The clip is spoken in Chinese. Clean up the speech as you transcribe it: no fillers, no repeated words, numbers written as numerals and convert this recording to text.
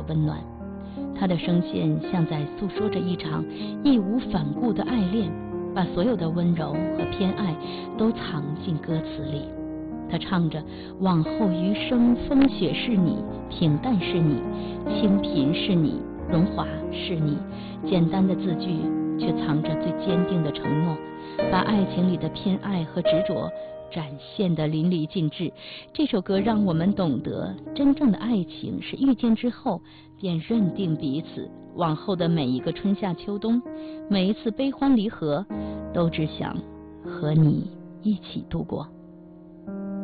温暖。他的声线像在诉说着一场义无反顾的爱恋，把所有的温柔和偏爱都藏进歌词里。他唱着往后余生，风雪是你，平淡是你，清贫是你，荣华是你，简单的字句却藏着最坚定的承诺，把爱情里的偏爱和执着展现得淋漓尽致。这首歌让我们懂得，真正的爱情是遇见之后便认定彼此，往后的每一个春夏秋冬，每一次悲欢离合，都只想和你一起度过。